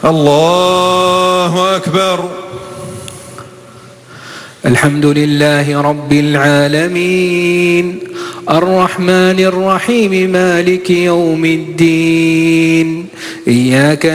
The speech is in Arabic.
الله أكبر. الحمد لله رب العالمين الرحمن الرحيم مالك يوم الدين إياك